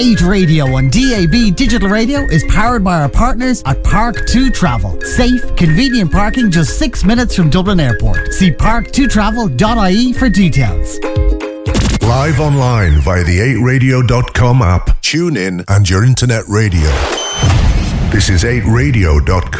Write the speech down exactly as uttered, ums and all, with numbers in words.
eight Radio on D A B Digital Radio is powered by our partners at Park two Travel. Safe, convenient parking just six minutes from Dublin Airport. See park two travel dot I E for details. Live online via the eight radio dot com app. Tune in and your internet radio. This is eight radio dot com.